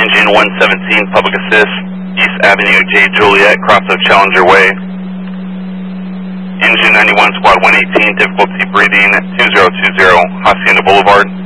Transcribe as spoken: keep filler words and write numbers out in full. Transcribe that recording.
Engine one seventeen, public assist, East Avenue J Juliet, cross of Challenger Way. Engine ninety-one, squad one eighteen, difficulty breathing, two zero two zero, Hacienda Boulevard.